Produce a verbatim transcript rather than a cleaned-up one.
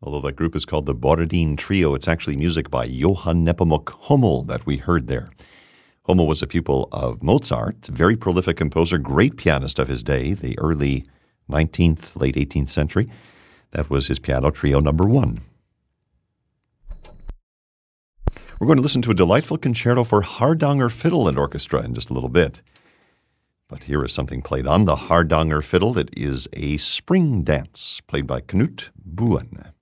Although that group is called the Borodin Trio, it's actually music by Johann Nepomuk Hummel that we heard there. Hummel was a pupil of Mozart, very prolific composer, great pianist of his day, the early nineteenth, late eighteenth century. That was his piano trio number one. We're going to listen to a delightful concerto for Hardanger fiddle and orchestra in just a little bit. But here is something played on the Hardanger fiddle. It is a spring dance played by Knut Buen.